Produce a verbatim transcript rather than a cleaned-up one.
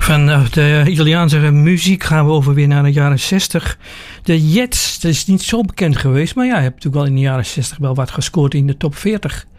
Van de Italiaanse muziek gaan we over weer naar de jaren zestig. De Jets, dat is niet zo bekend geweest. Maar ja, je hebt natuurlijk wel in de jaren zestig wel wat gescoord in de top veertig.